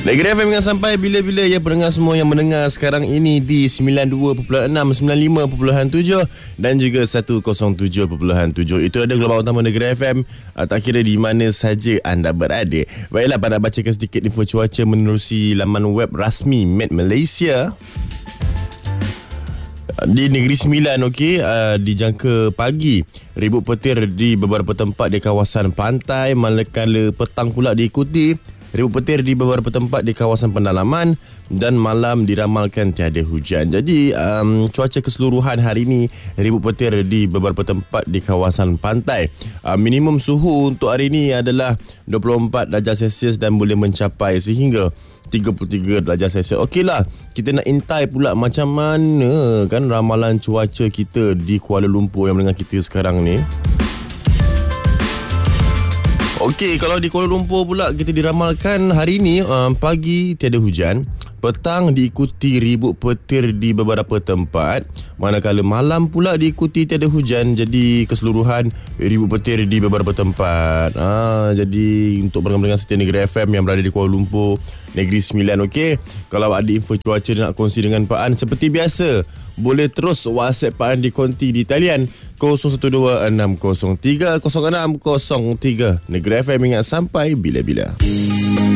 Negeri FM ingat sampai bila-bila ya pendengar semua yang mendengar sekarang ini di 92.6, 95.7 dan juga 107.7. Itu ada gelombang utama Negeri FM, tak kira di mana saja anda berada. Baiklah, pada bacakan sedikit info cuaca menerusi laman web rasmi Met Malaysia. Di Negeri Sembilan, dijangka pagi ribut petir di beberapa tempat di kawasan pantai, manakala petang pula diikuti ribut petir di beberapa tempat di kawasan pendalaman dan malam diramalkan tiada hujan. Jadi cuaca keseluruhan hari ini ribut petir di beberapa tempat di kawasan pantai. Minimum suhu untuk hari ini adalah 24 darjah Celsius dan boleh mencapai sehingga 33 darjah Celsius. Okeylah, kita nak intai pula macam mana kan ramalan cuaca kita di Kuala Lumpur yang mendengar kita sekarang ni. Okey, kalau di Kuala Lumpur pula kita diramalkan hari ini pagi tiada hujan, petang diikuti ribut petir di beberapa tempat, manakala malam pula diikuti tiada hujan. Jadi keseluruhan ribut petir di beberapa tempat. Jadi untuk pendengar setia Negeri FM yang berada di Kuala Lumpur, Negeri Sembilan, kalau ada info cuaca nak kongsi dengan Pak An, seperti biasa boleh terus WhatsApp Pak An di konti di talian 012-603-0603. Negeri FM ingat sampai bila-bila.